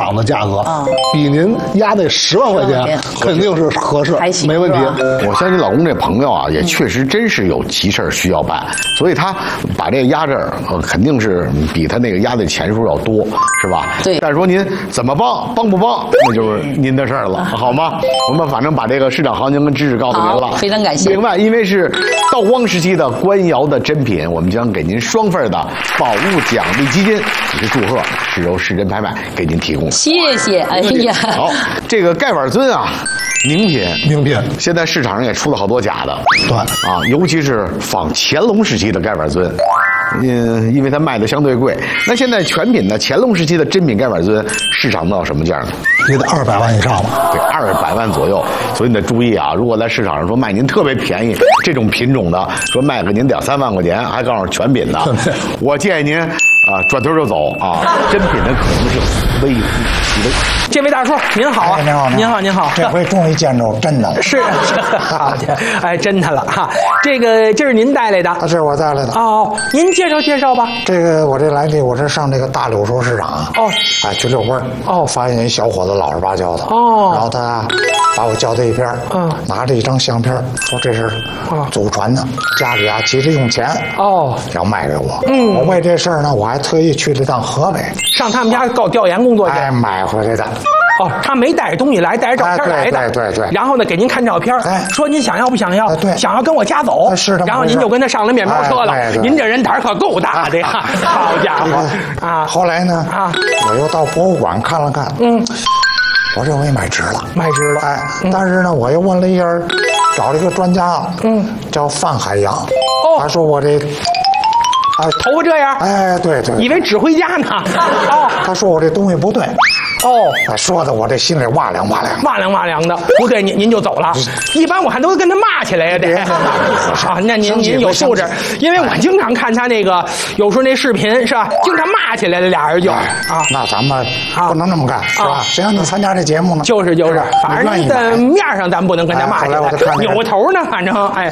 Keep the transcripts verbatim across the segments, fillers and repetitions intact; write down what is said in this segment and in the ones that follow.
场的价格，比您压那十万块钱肯定是合适，没问题。 我相信老公这朋友啊，也确实真是有急事需要办，所以他把这个压这儿，肯定是比他那个压的钱数要多，是吧？ 对。 但是说您怎么帮，帮不帮，那就是您的事儿了，好吗？我们反正把这个市场行情跟知识告诉您了， 非常感谢。 另外，因为是道光时期的官窑的珍品，我们将给您双份的宝物奖励基金，也是祝贺是由市珍拍卖给您提供。 谢谢，哎呀， 好，这个盖碗尊啊。名品， 名品， 现在市场上也出了好多假的， 对啊，尤其是仿乾隆时期的盖碗尊，嗯，因为它卖的相对贵。那现在全品的乾隆时期的珍品盖碗尊，市场到什么价呢？ 也得二百万以上吧？ 对，二百万左右。所以你得注意啊，如果在市场上说卖您特别便宜这种品种的，说卖给您两三万块钱，还告诉全品的，我建议您啊转头就走啊，真品的可能性微乎其微。 这位大叔您好啊， 您好， 您好，您好， 这回终于见着真的了， 是，好的，哎，真的了哈。这个这是您带来的， 这是我带来的哦。您介绍介绍吧。 这个我这来历，我是上这个大柳熟市场哦， 哎去遛弯哦， 发现一小伙子老实巴交的哦， 然后他把我叫到一边，嗯，拿着一张相片，说这是祖传的，家里啊急着用钱哦， 要卖给我， 嗯， 我为这事儿呢，我还特意去了趟河北， 上他们家搞调研工作去， 哎，买回来的。 哦，他没带着东西来，带着照片来的。 哎、对对 对, 对。 然后呢，给您看照片，哎，说您想要不想要？ 哎、对， 想要跟我家走。 是的。 然后您就跟他上了面包车了。 哎、 您这人胆儿可够大的呀！好家伙啊！后来呢？啊，我又到博物馆看了看。嗯。我认为买值了， 买值了。 哎，嗯、但是呢，我又问了一下，找了一个专家，嗯，叫范海洋。哦。他说我这。 啊，头发这样， 哎，对对， 以为指挥家呢。哦， 他说我这东西不对， 哦， 说的我这心里哇凉哇凉， 哇凉哇凉的。不对，您您就走了。一般我看都跟他骂起来呀，得。啊，那您您有素质，因为我经常看他那个有时候那视频是吧，经常骂起来了，俩人就啊。 那咱们不能那么干，是吧？谁让你参加这节目呢？ 就是就是，反正在面上咱不能跟他骂起来，扭过头呢，反正哎。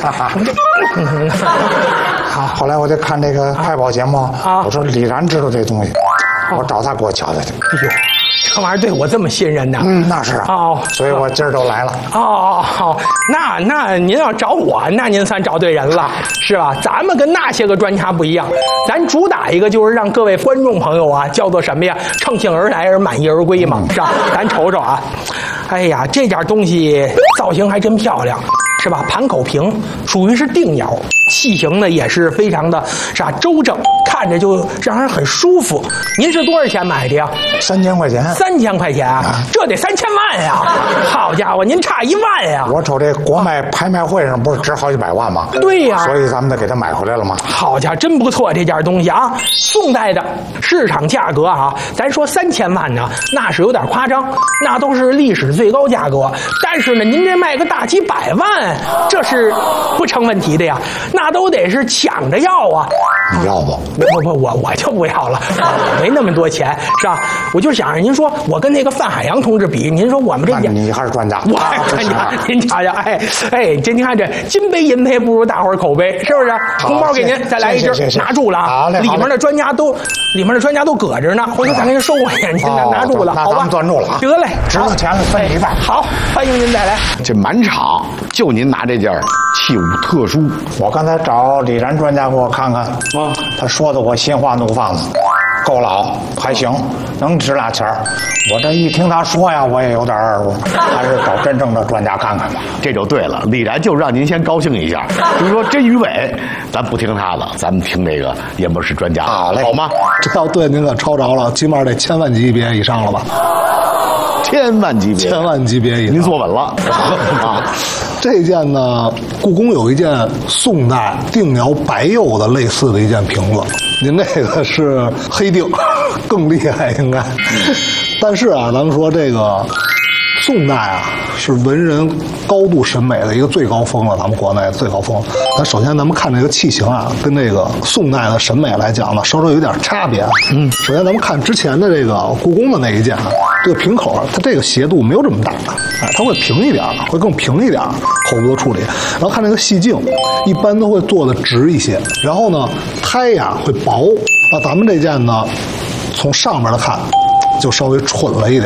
好，后来我就看这个快报节目啊，我说李然知道这东西，我找他给我瞧瞧去。 哎呦，这玩意儿对我这么信任呢？ 嗯，那是啊。哦，所以我今儿都来了。 哦哦，那那您要找我，那您算找对人了，是吧？咱们跟那些个专家不一样，咱主打一个就是让各位观众朋友啊，叫做什么呀？乘兴而来而满意而归嘛，是吧？咱瞅瞅啊，哎呀，这件东西造型还真漂亮。是吧？盘口平，属于是定窑，器型呢也是非常的，是吧？周正，看着就让人很舒服。您是多少钱买的呀？ 三千块钱。 三千块钱啊，这得三千万呀！好家伙，您差一万呀！ 我瞅这国卖拍卖会上不是值好几百万吗？ 对呀， 所以咱们得给他买回来了吗？ 好家伙，真不错这件东西啊！宋代的市场价格啊，咱说三千万呢，那是有点夸张，那都是历史最高价格。但是呢，您这卖个大几百万。这是不成问题的呀，那都得是抢着要啊！ 你要不？ 不不，我我就不要了，我没那么多钱，是吧？我就想着您说我跟那个范海洋同志比，您说我们这点， 你还是专家， 我还是专家，您瞧瞧，哎哎，这您看这金杯银杯不如大伙儿口碑，是不是？红包给您，再来一只，拿住了啊！里面的专家都，里面的专家都搁着呢，回头咱给您收回去，您拿住了，好吧？ 攥住了啊！ 得嘞， 值了钱了，分一半。 好，欢迎您再来。 这满场就您拿这件器物特殊， 我刚才找李然专家给我看看，啊，他说的我心花怒放了，够老还行，能值俩钱儿。我这一听他说呀，我也有点二乎，还是找真正的专家看看吧。 这就对了，李然就让您先高兴一下，就是说真与伪，咱不听他的，咱们听这个演播室专家， 好嘞， 好吗？ 这要对您可抄着了，起码得千万级别以上了吧？ 千万级别， 千万级别以上， 您坐稳了啊！ 这件呢，故宫有一件宋代定窑白釉的类似的一件瓶子，您这个是黑定，更厉害应该。但是啊，咱们说这个宋代啊，是文人高度审美的一个最高峰了，咱们国内最高峰。那首先咱们看这个器型啊，跟这个宋代的审美来讲呢，稍稍有点差别。嗯，首先咱们看之前的这个故宫的那一件啊，这个瓶口它这个斜度没有这么大，哎，它会平一点，会更平一点口部的处理。然后看这个细镜，一般都会做的直一些。然后呢，胎呀会薄。那咱们这件呢，从上面来看，就稍微蠢了一点。